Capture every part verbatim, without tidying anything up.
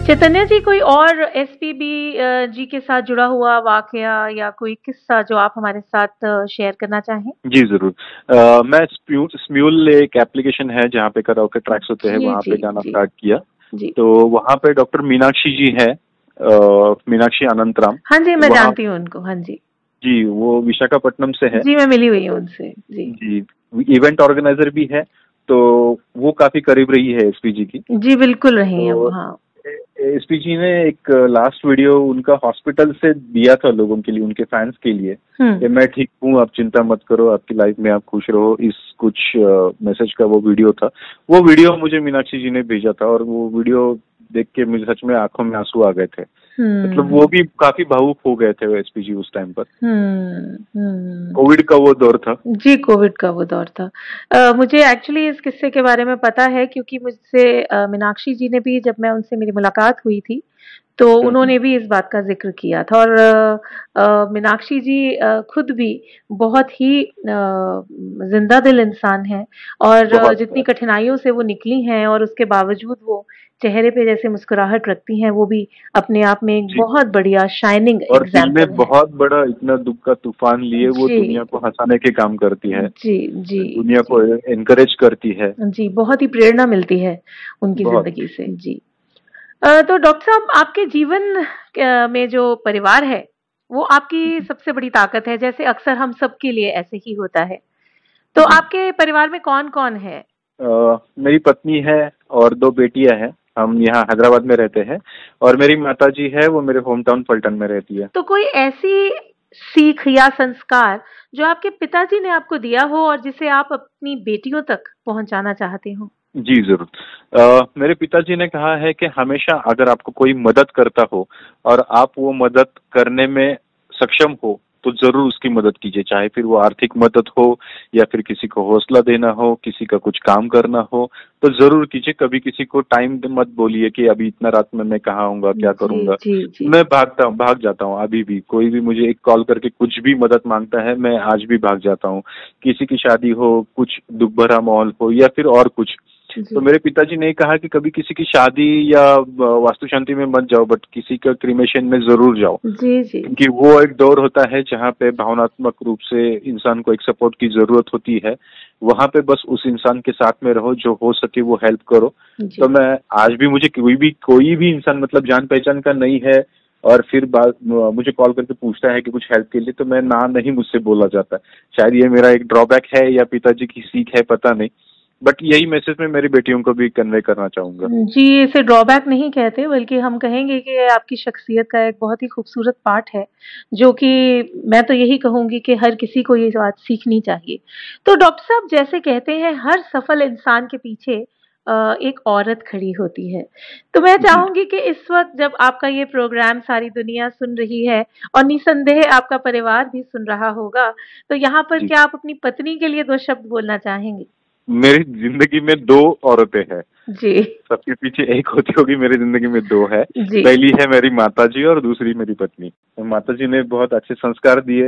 चैतन्य जी, कोई और एसपीबी अ, जी के साथ जुड़ा हुआ वाकया या कोई किस्सा जो आप हमारे साथ शेयर करना चाहें? जी ज़रूर। अ, मैं स्म्यूल स्म्यूल एक एप्लीकेशन है जहाँ पे कराओके ट्रैक्स होते हैं, जी, वहाँ पे जी, गाना जी। स्टार्ट किया। जी। तो वहाँ पे डॉक्टर मीनाक्षी जी है, अ, मीनाक्षी अनंतराम। हाँ जी, मैं वहाँ जानती हूँ उनको। हाँ जी। जी, वो विशाखापट्टनम से है। जी, मैं मिली हुई हूँ उनसे। जी। जी, इवेंट ऑर्गेनाइजर भी है, तो वो काफ़ी करीब रही है एसपीजी की। जी, बिल्कुल रही हैं वो, तो हाँ। एसपीजी ने एक लास्ट वीडियो उनका हॉस्पिटल से दिया था लोगों के लिए, उनके फैंस के लिए, हुँ। कि मैं ठीक हूँ, आप चिंता मत करो, आपकी लाइफ में आप खुश रहो, इस कुछ मैसेज का वो वीडियो था। वो वीडियो मुझे मीनाक्षी जी ने भेजा था और वो वीडियो देख के मुझे सच में आंखों में आंसू आ गए थे। मतलब वो हुँ। भी काफी भावुक हो गए थे वो एसपीजी उस टाइम पर। हुँ, हुँ। कोविड का वो दौर था। जी, कोविड का वो दौर था। अ, मुझे एक्चुअली इस किस्से के बारे में पता है क्योंकि मुझसे अ, मीनाक्षी जी ने भी, जब मैं उनसे मेरी मुलाकात हुई थी, तो हुँ, हुँ। उन्होंने भी इस बात का ज़िक्र किया था और अ, मीनाक्षी जी अ, खुद भी बहुत ही अ, ज़िंदा दिल इंसान हैं और बहुत जितनी कठिनाइयों से वो निकली हैं और उसके बावजूद वो चेहरे पे जैसे मुस्कुराहट रखती हैं, वो भी अपने आप में एक जी। बहुत बढ़िया शाइनिंग और दिल में एग्ज़ाम्पल है। बहुत बड़ा इतना दुःख का तूफान लिए वो जी। दुनिया को हँसाने के काम करती है। जी, जी, दुनिया को जी। एनकरेज करती है। जी, बहुत ही प्रेरणा मिलती है उनकी बहुत। ज़िंदगी से। जी। अ, तो डॉक्टर साहब, आपके जीवन क में जो परिवार है, वो आपकी सबसे बड़ी ताकत है, जैसे अक्सर हम सबके लिए ऐसे ही होता है। तो जी। आपके परिवार में कौन-कौन है? अ, मेरी पत्नी है और दो बेटियाँ हैं। हम यहाँ हैदराबाद में रहते हैं और मेरी माताजी है, वो मेरे होम टाउन पलटन में रहती है। तो कोई ऐसी सीख या संस्कार जो आपके पिताजी ने आपको दिया हो और जिसे आप अपनी बेटियों तक पहुँचाना चाहते हो? जी, ज़रूर। अ, मेरे पिताजी ने कहा है कि हमेशा अगर आपको कोई मदद करता हो और आप वो मदद करने में सक्षम हो, तो ज़रूर उसकी मदद कीजिए। चाहे फिर वो आर्थिक मदद हो या फिर किसी को हौसला देना हो, किसी का कुछ काम करना हो, तो ज़रूर कीजिए। कभी किसी को टाइम मत बोलिए कि अभी इतना रात में मैं कहाँ आऊँगा, क्या जी, करूँगा। जी, जी। मैं भागता हूँ भाग जाता हूँ अभी भी। कोई भी मुझे एक कॉल करके कुछ भी मदद माँगता है, मैं आज भी भाग जाता हूँ। किसी की शादी हो, कुछ दुःख भरा माहौल हो या फिर और कुछ। तो जी। मेरे पिताजी ने कहा कि कभी किसी की शादी या वास्तु शांति में मत जाओ, बट किसी का क्रीमेशन में ज़रूर जाओ। जी, जी। क्योंकि वो एक दौर होता है जहाँ पे भावनात्मक रूप से इंसान को एक सपोर्ट की ज़रूरत होती है। वहाँ पे बस उस इंसान के साथ में रहो, जो हो सके वो हेल्प करो। तो जी। मैं आज भी, मुझे कोई भी कोई भी इंसान मतलब जान-पहचान का नहीं है और फिर बात मुझे कॉल करके पूछता है कि कुछ हेल्प के लिए, तो मैं ना नहीं मुझसे बोला जाता। शायद ये मेरा एक ड्रॉबैक है या पिताजी की सीख है, पता नहीं। बट यही मैसेज मैं मेरी बेटियों को भी कन्वे करना चाहूँगा। जी, इसे ड्रॉबैक नहीं कहते, बल्कि हम कहेंगे कि ये आपकी शख्सियत का एक बहुत ही खूबसूरत पार्ट है, जो कि मैं तो यही कहूँगी कि हर किसी को ये बात सीखनी चाहिए। तो डॉक्टर साहब, जैसे कहते हैं, हर सफल इंसान के पीछे अ, एक औरत खड़ी होती है। तो मैं जी। चाहूँगी कि इस वक़्त जब आपका ये प्रोग्राम सारी दुनिया सुन रही है और निसंदेह आपका परिवार भी सुन रहा होगा, तो यहाँ पर जी। क्या आप अपनी पत्नी के लिए दो शब्द बोलना चाहेंगे? मेरी ज़िंदगी में दो औरतें हैं। जी। सबके पीछे एक होती होगी, मेरी ज़िंदगी में दो है। जी। पहली है मेरी माताजी और दूसरी मेरी पत्नी। माताजी ने बहुत अच्छे संस्कार दिए।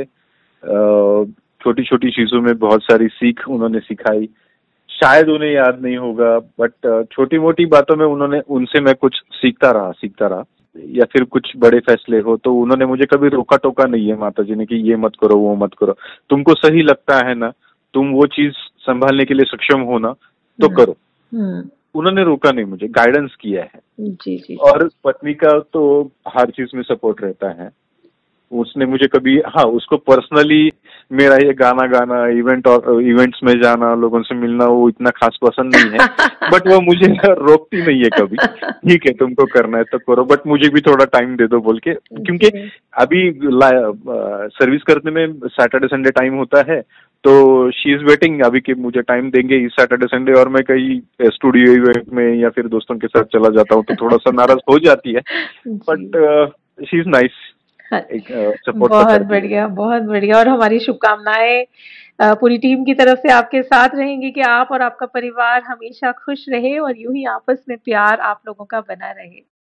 अ, छोटी-छोटी चीज़ों में बहुत सारी सीख उन्होंने सिखाई। शायद उन्हें याद नहीं होगा, बट छोटी-मोटी बातों में उन्होंने उनसे मैं कुछ सीखता रहा सीखता रहा। या फिर कुछ बड़े फैसले हो तो उन्होंने मुझे कभी रोका-टोका नहीं है माताजी ने कि ये मत करो, वो मत करो। तुमको सही लगता है ना, तुम वो चीज़ सँभालने के लिए सक्षम हो ना, तो हुँ। करो। हुँ। उन्होंने रोका नहीं मुझे, गाइडेंस किया है। जी, जी। और पत्नी का तो हर चीज़ में सपोर्ट रहता है। उसने मुझे कभी, हाँ, उसको पर्सनली मेरा ये गाना गाना, इवेंट और इवेंट्स में जाना, लोगों से मिलना, वो इतना खास पसंद नहीं है। बट वो मुझे रोकती नहीं है कभी। ठीक है, तुमको करना है तो करो, बट मुझे भी थोड़ा टाइम दे दो बोल के। क्योंकि जी। अभी ला अ, सर्विस करने में सैटरडे संडे टाइम होता है, तो शी इज़ वेटिंग अभी कि मुझे टाइम देंगे इस सैटरडे संडे, और मैं कहीं स्टूडियो इवेंट में या फिर दोस्तों के साथ चला जाता हूँ, तो थोड़ा-सा नाराज़ हो जाती है। जी। But she is nice. हाँ, एक अ, सपोर्ट तो बहुत करती है। बढ़िया, बहुत बढ़िया और हमारी शुभकामनाएँ अ, पूरी टीम की तरफ से आपके साथ रहेंगी कि आप और आपका परिवार हमेशा खुश रहे और यूँ ही आपस में प्यार आप लोगों का बना रहे।